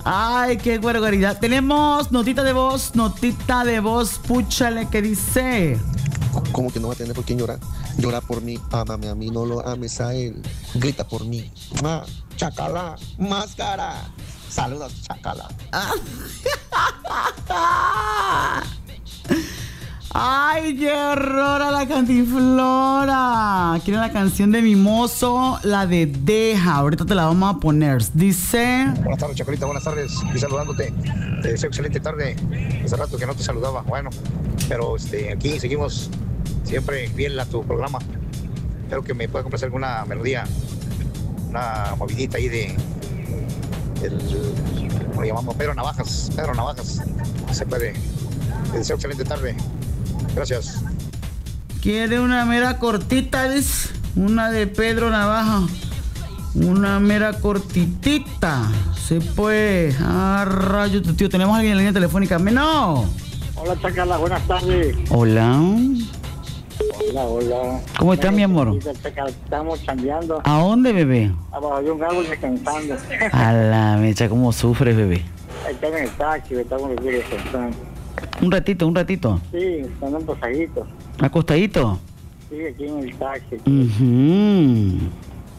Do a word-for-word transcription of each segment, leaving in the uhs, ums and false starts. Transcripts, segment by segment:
Ay, qué barbaridad. Tenemos notita de voz, notita de voz, púchale, ¿qué dice? ¿Cómo que no va a tener por quién llorar? Llora por mí, ámame a mí, no lo ames a él. Grita por mí. Ah, chacala, máscara. Saludos, chacala. Ay, qué horror a la cantinflora. Quiero la canción de Mimoso, la de Deja. Ahorita te la vamos a poner. Dice... Buenas tardes, Chacolita, buenas tardes. Estoy saludándote. Te deseo excelente tarde. Hace rato que no te saludaba. Bueno, pero este, aquí seguimos siempre fiel a tu programa. Espero que me pueda complacer alguna melodía, una movidita ahí de... El, ¿cómo le llamamos? Pedro Navajas. Pedro Navajas. Se puede. Te deseo excelente tarde. Gracias. Quiere una mera cortita, ¿ves? Una de Pedro Navaja. Una mera cortitita. Se puede. Ah, rayo, tu tío. Tenemos a alguien en la línea telefónica. ¡No! Hola, Chacala. Buenas tardes. Hola. Hola, hola. ¿Cómo estás, mi amor? Estamos chambeando. ¿A dónde, bebé? Abajo de un árbol descansando. A la mecha, ¿cómo sufres, bebé? Está en el taxi, estamos descansando. Un ratito, un ratito. Sí, están un pasadito. ¿Acostadito? Sí, aquí en el taxi. Uh-huh.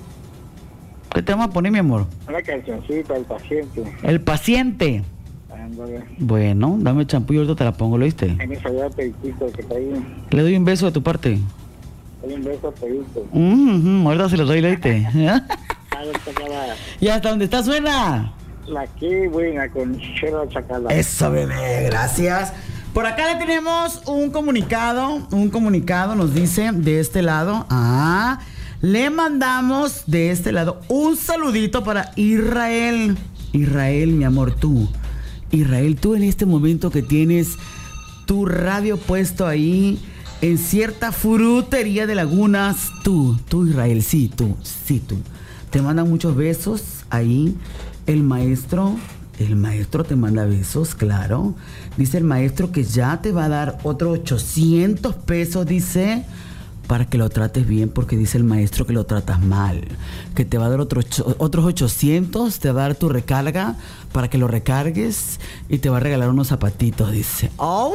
¿Qué te vamos a poner, mi amor? Una cancioncita, El Paciente. El Paciente. Ándale. Bueno, dame el champú y ahorita te la pongo, ¿lo viste? En esa ya Pedicito que está ahí. Le doy un beso de tu parte. Hay un beso a Pedito. Uh-huh. Ahorita se lo doy, ¿lo viste? Dale, Chacala. ¿Y hasta dónde está suena? La que buena con Chela Chacala. Eso, bebé, gracias. Por acá le tenemos un comunicado, un comunicado nos dice de este lado, ah, le mandamos de este lado un saludito para Israel. Israel, mi amor, tú. Israel, tú en este momento que tienes tu radio puesto ahí en cierta frutería de Lagunas, tú, tú Israel, sí, tú, sí, tú. Te mandan muchos besos ahí. El maestro, el maestro te manda besos, claro. Dice el maestro que ya te va a dar otros ochocientos pesos, dice, para que lo trates bien, porque dice el maestro que lo tratas mal. Que te va a dar otro, otros ochocientos, te va a dar tu recarga para que lo recargues y te va a regalar unos zapatitos, dice. ¡Oh,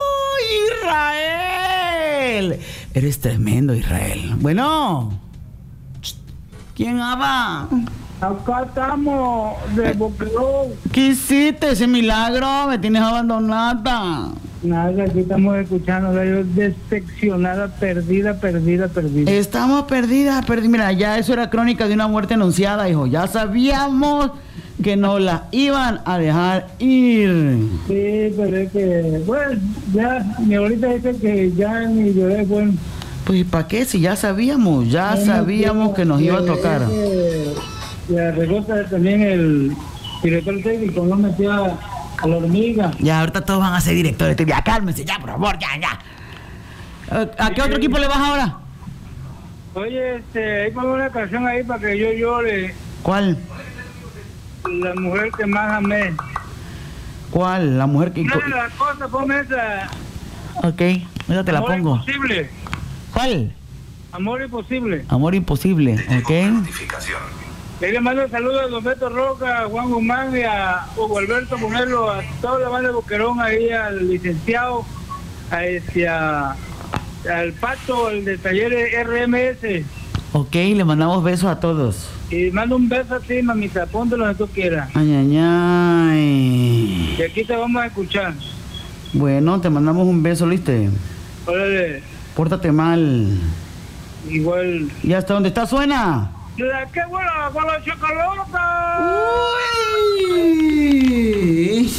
Israel! Eres tremendo, Israel. Bueno, ¿quién habla? Acá estamos de Boquerón. ¿Qué hiciste? Ese milagro, me tienes abandonada. Nada, aquí estamos escuchando, yo decepcionada, perdida, perdida, perdida. Estamos perdidas, perdidas. Mira, ya eso era crónica de una muerte anunciada, hijo. Ya sabíamos que nos la iban a dejar ir. Sí, pero es que, bueno, ya, mi abuelita dice que ya ni lloré, bueno. Pues, ¿para qué? Si ya sabíamos, ya Bueno, sabíamos que nos iba a tocar. La regota también el director técnico no metía a la hormiga. Ya, ahorita todos van a ser directores. Ya, cálmense, ya, por favor, ya, ya. ¿A, a qué otro equipo le vas ahora? Oye, este, hay como una canción ahí para que yo llore. ¿Cuál? La mujer que más amé. ¿Cuál? La mujer que... Una de las cosas, ponme esa. Ok, esa te la Amor pongo. Imposible. ¿Cuál? Amor Imposible. Amor Imposible, ok. Le mando un saludo a Don Beto Roca, a Juan Guzmán y a Hugo Alberto Monelo, a toda la banda de Boquerón, ahí al licenciado, a este, a, al Pato, el de talleres R M S. Ok, le mandamos besos a todos. Y mando un beso a ti, mamita, póntelo donde tú quieras. Ay, ay, ay. Y aquí te vamos a escuchar. Bueno, te mandamos un beso, ¿viste? Órale. Pórtate mal. Igual. ¿Y hasta dónde está suena? La que buena con la chocolata. Uy.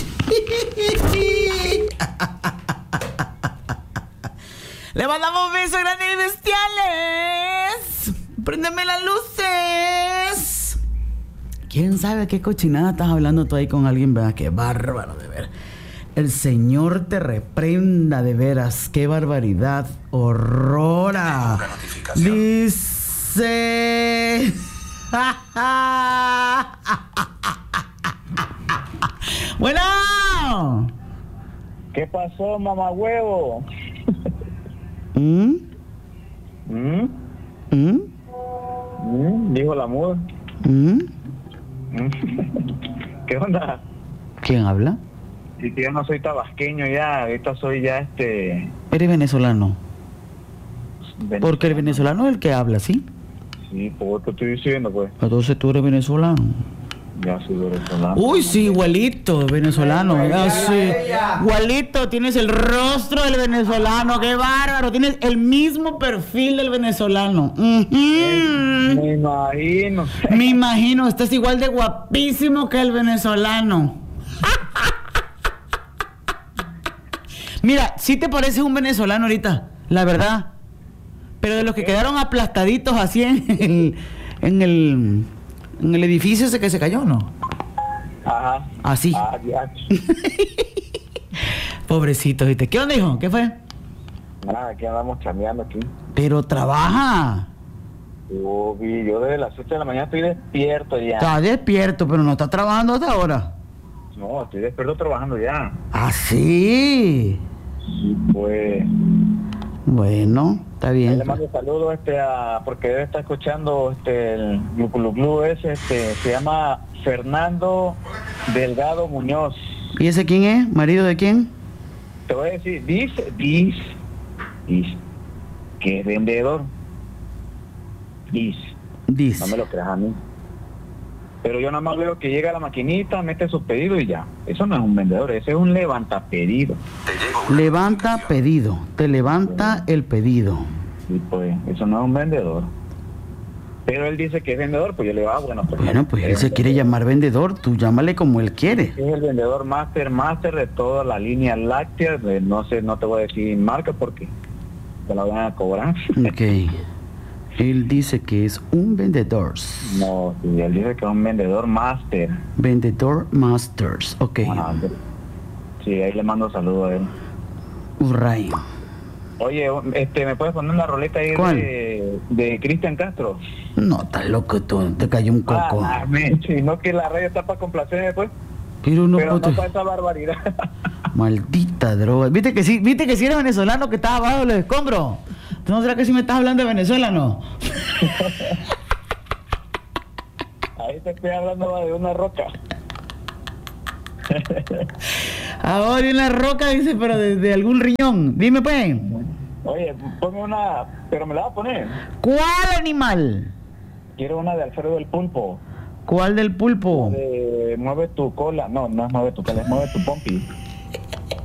Le mandamos besos grandes y bestiales. Préndeme las luces. ¿Quién sabe qué cochinada estás hablando tú ahí con alguien, verdad? Qué bárbaro, de ver. El Señor te reprenda, de veras. Qué barbaridad. Horrora. Dice... Bueno. ¿Qué pasó, mamá huevo? ¿Mm? ¿Mm? ¿Mm? ¿Mm? Dijo el amor. ¿Mm? ¿Qué onda? ¿Quién habla? Y que yo no soy tabasqueño ya, ahorita soy ya este... Eres venezolano. venezolano. Porque el venezolano es el que habla, ¿sí? Sí, por qué estoy diciendo, pues. Entonces tú eres venezolano. Ya soy venezolano. Uy, sí, igualito, venezolano. Ah, sí. Igualito, tienes el rostro del venezolano, qué bárbaro. Tienes el mismo perfil del venezolano. Ujú. Me imagino. Me imagino, estás igual de guapísimo que el venezolano. Mira, sí te pareces un venezolano ahorita, la verdad. Pero de los que quedaron aplastaditos así en el, en el, en el edificio ese que se cayó, ¿no? Ajá. Así. Ah, ya. Pobrecito, ¿viste? ¿Qué onda, hijo? ¿Qué fue? Nada, aquí andamos chambeando aquí. Pero trabaja. Yo, vi- yo desde las siete de la mañana estoy despierto ya. Está despierto, pero no está trabajando hasta ahora. No, estoy despierto trabajando ya. Ah, sí. Y pues... Bueno, está Ahí bien. le mando saludos este a, porque debe estar escuchando este el Glu Glu Glu ese, este, se llama Fernando Delgado Muñoz. ¿Y ese quién es? ¿Marido de quién? Te voy a decir, dice, dice, dice que es vendedor. Dice, no Dice. me lo creas a mí. Pero yo nada más veo que llega a la maquinita, mete sus pedidos y ya. Eso no es un vendedor, ese es un levantapedido. Levanta pedido. Te levanta el pedido. Y pues, eso no es un vendedor. Pero él dice que es vendedor, pues yo le digo, ah, bueno, pues. Bueno, pues él se quiere llamar vendedor. Tú llámale como él quiere. Es el vendedor master, master de toda la línea láctea. De, no sé, no te voy a decir marca porque te la van a cobrar. Ok. Él dice que es un vendedor. No, sí, él dice que es un vendedor master. Vendedor Masters. Ok. Ah, sí, ahí le mando saludos a él. Urray. Oye, este, ¿me puedes poner una roleta ahí ¿Cuál? de, de Cristian Castro? No, estás loco tú. Te cayó un coco. Ah, men, si no que la radio está para complacerme, pues. Pero no Pero no puedo. para esa barbaridad. Maldita droga. ¿Viste que sí? ¿Viste que si eres venezolano que estaba abajo de los escombros? ¿Tú no será que si me estás hablando de Venezuela, no? Ahí te estoy hablando de una roca. Ahora en la roca dice, pero de, de algún riñón. Dime, pues. Oye, ponme una, pero me la va a poner. ¿Cuál animal? Quiero una de Alfredo del Pulpo. ¿Cuál del pulpo? De mueve tu cola. No, no es mueve tu cola, es mueve tu pompi.